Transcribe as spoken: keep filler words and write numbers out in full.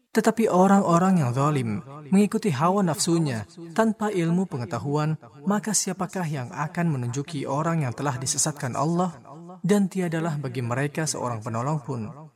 Tetapi orang-orang yang zalim mengikuti hawa nafsunya tanpa ilmu pengetahuan, maka siapakah yang akan menunjuki orang yang telah disesatkan Allah? Dan tiadalah bagi mereka seorang penolong pun.